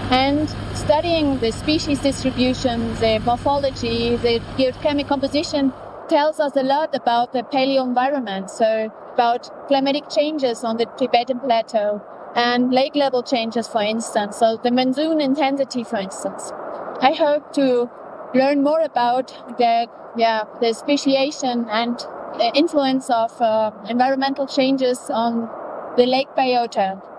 And studying the species distribution, the morphology, the geochemical composition tells us a lot about the paleoenvironment, so about climatic changes on the Tibetan Plateau and lake level changes, for instance, so the monsoon intensity, for instance. I hope to learn more about the speciation and the influence of environmental changes on the lake biota.